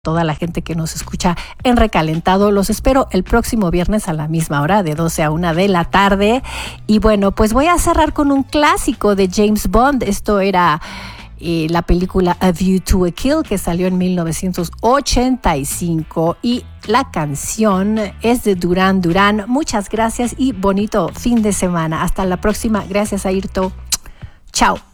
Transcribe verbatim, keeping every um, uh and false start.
toda la gente que nos escucha en Recalentado. Los espero el próximo viernes a la misma hora, de doce a una de la tarde. Y bueno, pues voy a cerrar con un clásico de James Bond. Esto era eh, la película A View to a Kill, que salió en mil novecientos ochenta y cinco. Y la canción es de Duran Duran. Muchas gracias y bonito fin de semana. Hasta la próxima. Gracias, Airto. Chao.